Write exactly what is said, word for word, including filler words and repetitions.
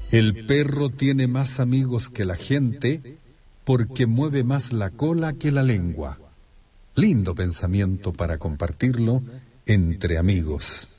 El perro tiene más amigos que la gente porque mueve más la cola que la lengua. Lindo pensamiento para compartirlo entre amigos.